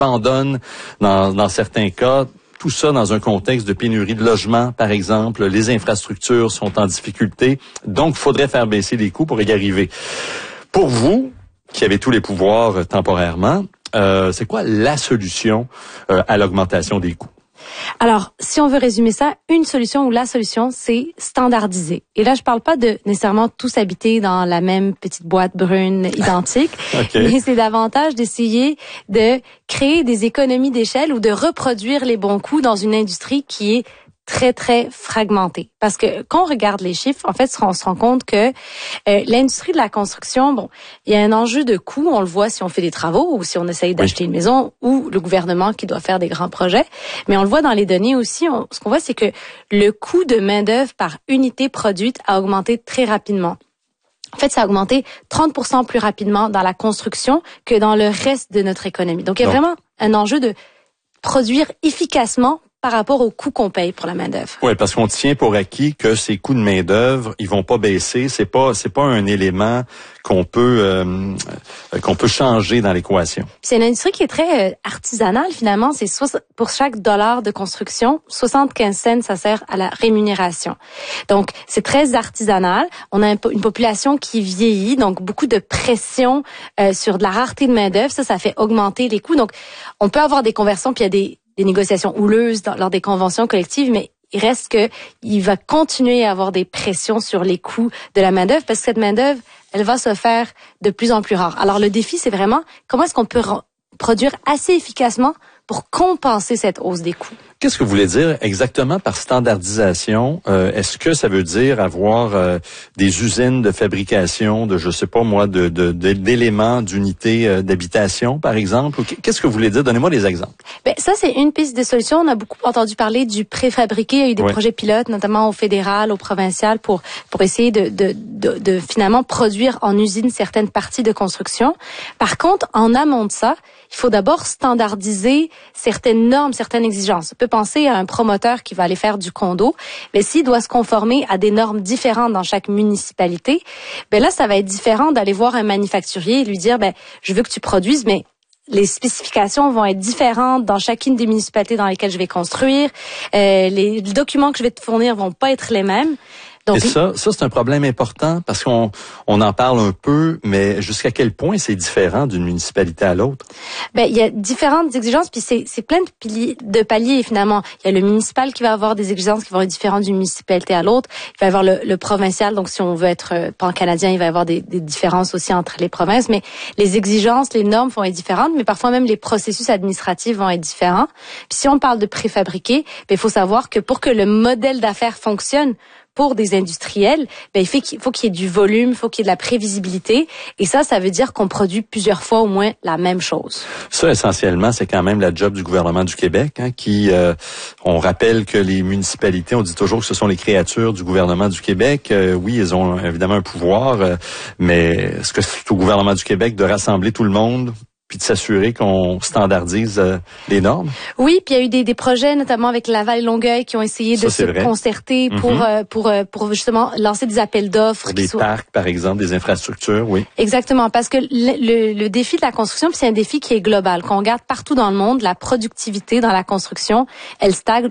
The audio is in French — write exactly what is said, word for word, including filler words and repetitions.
abandonnent dans, dans certains cas. Tout ça dans un contexte de pénurie de logements, par exemple. Les infrastructures sont en difficulté. Donc, il faudrait faire baisser les coûts pour y arriver. Pour vous, qui avez tous les pouvoirs euh, temporairement, euh, c'est quoi la solution euh, à l'augmentation des coûts? Alors, si on veut résumer ça, une solution ou la solution, c'est standardiser. Et là, je parle pas de nécessairement tous habiter dans la même petite boîte brune identique, okay. Mais c'est davantage d'essayer de créer des économies d'échelle ou de reproduire les bons coûts dans une industrie qui est très, très fragmentée. Parce que quand on regarde les chiffres, en fait, on se rend compte que euh, l'industrie de la construction, bon, il y a un enjeu de coût, on le voit si on fait des travaux ou si on essaye d'acheter oui. une maison ou le gouvernement qui doit faire des grands projets. Mais on le voit dans les données aussi, on, ce qu'on voit, c'est que le coût de main-d'œuvre par unité produite a augmenté très rapidement. En fait, ça a augmenté trente pour cent plus rapidement dans la construction que dans le reste de notre économie. Donc, il y a Donc. vraiment un enjeu de produire efficacement par rapport aux coûts qu'on paye pour la main-d'œuvre. Oui, parce qu'on tient pour acquis que ces coûts de main-d'œuvre, ils vont pas baisser. C'est pas, c'est pas un élément qu'on peut, euh, qu'on peut changer dans l'équation. C'est une industrie qui est très euh, artisanale finalement. C'est so- pour chaque dollar de construction, soixante-quinze cents, ça sert à la rémunération. Donc, c'est très artisanal. On a un, une population qui vieillit, donc beaucoup de pression euh, sur de la rareté de main-d'œuvre. Ça, ça fait augmenter les coûts. Donc, on peut avoir des conversions, puis il y a des des négociations houleuses dans, lors des conventions collectives, mais il reste que il va continuer à avoir des pressions sur les coûts de la main-d'œuvre parce que cette main-d'œuvre, elle va se faire de plus en plus rare. Alors le défi, c'est vraiment comment est-ce qu'on peut re- produire assez efficacement pour compenser cette hausse des coûts. Qu'est-ce que vous voulez dire exactement par standardisation? Euh, est-ce que ça veut dire avoir euh, des usines de fabrication de, je sais pas moi, de, de, de d'éléments, d'unités euh, d'habitation, par exemple? Qu'est-ce que vous voulez dire? Donnez-moi des exemples. Ben ça, c'est une piste de solution. On a beaucoup entendu parler du préfabriqué. Il y a eu des oui. projets pilotes, notamment au fédéral, au provincial, pour pour essayer de, de, de, de finalement produire en usine certaines parties de construction. Par contre, en amont de ça, il faut d'abord standardiser certaines normes, certaines exigences. On peut penser à un promoteur qui va aller faire du condo, mais s'il doit se conformer à des normes différentes dans chaque municipalité, ben là, ça va être différent d'aller voir un manufacturier et lui dire, ben, je veux que tu produises, mais les spécifications vont être différentes dans chacune des municipalités dans lesquelles je vais construire. Euh, les documents que je vais te fournir vont pas être les mêmes. Donc, et ça, ça c'est un problème important parce qu'on on en parle un peu, mais jusqu'à quel point c'est différent d'une municipalité à l'autre? Ben il y a différentes exigences, puis c'est c'est plein de piliers, de paliers finalement. Il y a le municipal qui va avoir des exigences qui vont être différentes d'une municipalité à l'autre. Il va y avoir le, le provincial, donc si on veut être pan-canadien, il va y avoir des, des différences aussi entre les provinces. Mais les exigences, les normes vont être différentes, mais parfois même les processus administratifs vont être différents. Puis si on parle de préfabriqué, ben il faut savoir que pour que le modèle d'affaires fonctionne, pour des industriels, ben il faut qu'il faut qu'il y ait du volume, il faut qu'il y ait de la prévisibilité, et ça, ça veut dire qu'on produit plusieurs fois au moins la même chose. Ça, essentiellement, c'est quand même la job du gouvernement du Québec, hein, qui, euh, on rappelle que les municipalités, on dit toujours que ce sont les créatures du gouvernement du Québec. Euh, oui, ils ont évidemment un pouvoir, euh, mais est-ce que c'est au gouvernement du Québec de rassembler tout le monde puis de s'assurer qu'on standardise euh, les normes? Oui, puis il y a eu des, des projets, notamment avec Laval et Longueuil, qui ont essayé Ça, de se vrai. concerter pour, mm-hmm. euh, pour, euh, pour justement lancer des appels d'offres. Pour des soient... parcs, par exemple, des infrastructures, oui. Exactement, parce que le, le, le défi de la construction, puis c'est un défi qui est global. Qu'on regarde partout dans le monde, la productivité dans la construction, elle stagne